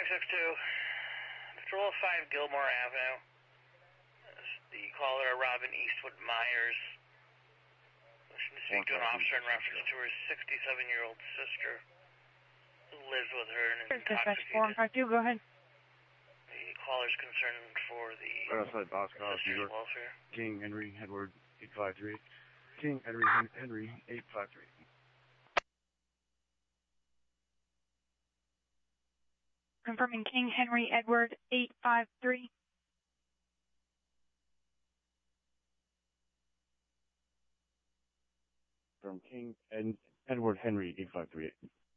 662. Patrol 5 Gilmore Avenue. The caller, Robin Eastwood Myers. Wishing to speak to an officer in reference to her 67-year-old sister who lives with her and is intoxicated. 4152, go ahead. The caller's concerned for the right outside Bosco, sister's welfare. King Henry Edward 853. King Henry 853. Confirming King Henry Edward 853. From King Edward Henry 853.